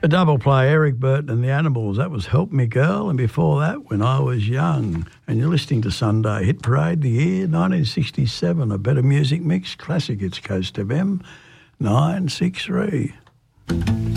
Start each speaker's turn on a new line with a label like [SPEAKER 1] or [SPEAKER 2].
[SPEAKER 1] A double play, Eric Burton and the Animals. That was Help Me Girl, and before that, When I Was Young. And you're listening to Sunday Hit Parade, the year 1967. A better music mix, classic. It's Coast FM 963.